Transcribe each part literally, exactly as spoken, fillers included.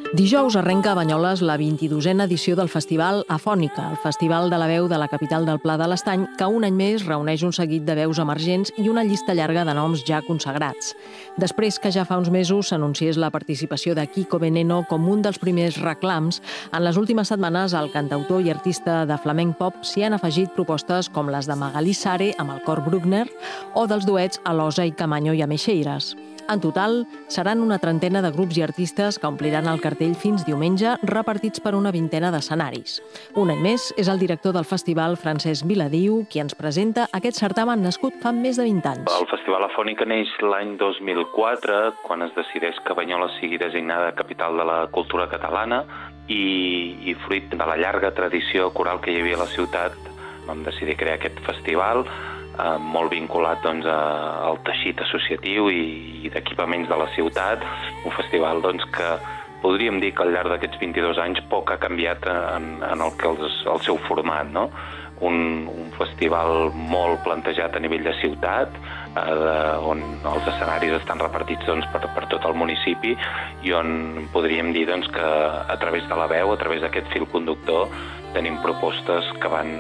Dijous arrenca a Banyoles la vint-i-dosena edició del Festival Afònica, el festival de la veu de la capital del Pla de l'Estany, que un any més reuneix un seguit de veus emergents i una llista llarga de noms ja consagrats. Després que ja fa uns mesos s'anunciés la participació de Kiko Veneno com un dels primers reclams, en les últimes setmanes el cantautor i artista de flamenc pop s'hi han afegit propostes com les de Magalí Sare amb el cor Bruckner o dels duets Alosa i Camanyo i Ameixeiras. En total, seran una trentena de grups i artistes que ompliran el cartell fins diumenge, repartits per una vintena d'escenaris. Un any més, és el director del festival, Francesc Viladiu, qui ens presenta aquest certamen nascut fa més de vint anys. El Festival Afònica neix l'any dos mil quatre, quan es decideix que Banyoles sigui designada capital de la cultura catalana i, i fruit de la llarga tradició coral que hi havia a la ciutat, vam decidir crear aquest festival, Eh, molt vinculat doncs, a, al teixit associatiu i, i d'equipaments de la ciutat, un festival doncs, que podríem dir que al llarg d'aquests vint-i-dos anys poc ha canviat en, en el, que els, el seu format, no? Un, un festival molt plantejat a nivell de ciutat, eh, de, on els escenaris estan repartits doncs, per, per tot el municipi i on podríem dir doncs, que a través de la veu, a través d'aquest fil conductor, tenim propostes que van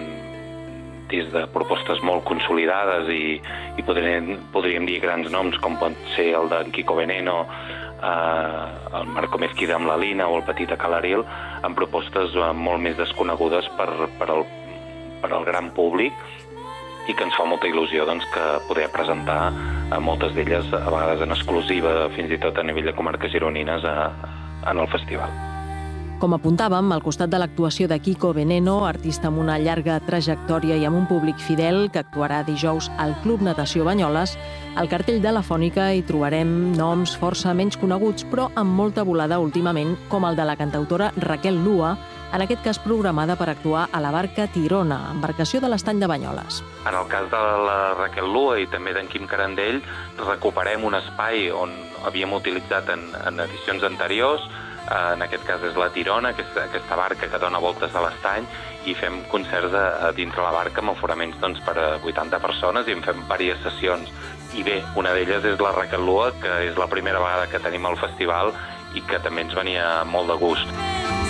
des de propostes molt consolidades i, i podríem, podríem dir grans noms com pot ser el de Kiko Veneno, eh, el Marco Mezquida amb la Lina o el Petit Acalaril, amb propostes molt més desconegudes per, per, el, per al gran públic i que ens fa molta il·lusió doncs, que poder presentar a moltes d'elles, a vegades en exclusiva, fins i tot a nivell de comarques gironines, a, a, en el festival. Com apuntàvem, al costat de l'actuació de Kiko Veneno, artista amb una llarga trajectòria i amb un públic fidel que actuarà dijous al Club Natació Banyoles, al cartell de la Fònica hi trobarem noms força menys coneguts, però amb molta volada últimament, com el de la cantautora Raquel Lua, en aquest cas programada per actuar a la barca Tirona, embarcació de l'Estany de Banyoles. En el cas de la Raquel Lua i també d'en Quim Carandell, recuperem un espai on havíem utilitzat en, en edicions anteriors. En aquest cas és la Tirona, aquesta, aquesta barca que dona voltes a l'estany, i fem concerts a, a dins de la barca amb aforaments doncs, per a vuitanta persones i en fem diverses sessions. I bé, una d'elles és la Raquel Lua, que és la primera vegada que tenim al festival i que també ens venia molt de gust.